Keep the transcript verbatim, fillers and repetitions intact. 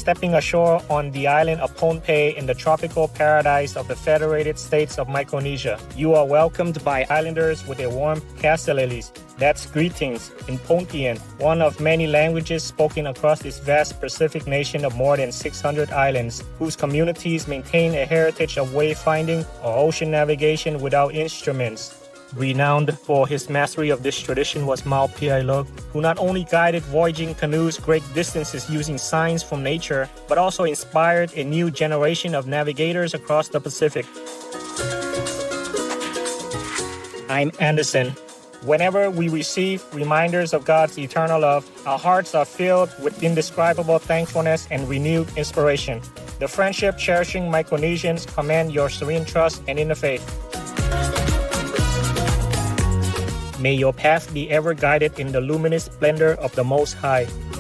stepping ashore on the island of Pohnpei in the tropical paradise of the Federated States of Micronesia. You are welcomed by islanders with a warm kasalelis. That's greetings in Pontian, one of many languages spoken across this vast Pacific nation of more than six hundred islands, whose communities maintain a heritage of wayfinding or ocean navigation without instruments. Renowned for his mastery of this tradition was Mao Piailug, who not only guided voyaging canoes great distances using signs from nature, but also inspired a new generation of navigators across the Pacific. I'm Anderson. Whenever we receive reminders of God's eternal love, our hearts are filled with indescribable thankfulness and renewed inspiration. The friendship-cherishing Micronesians command your serene trust and inner faith. May your path be ever guided in the luminous splendor of the Most High.